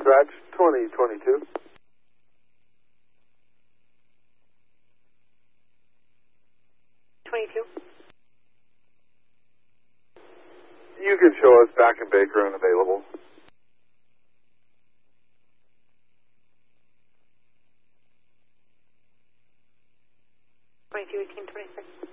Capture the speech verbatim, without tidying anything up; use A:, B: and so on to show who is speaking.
A: Dispatch, twenty twenty-two.
B: twenty-two.
A: You can show us back in Baker unavailable.
B: twenty-two eighteen twenty-six.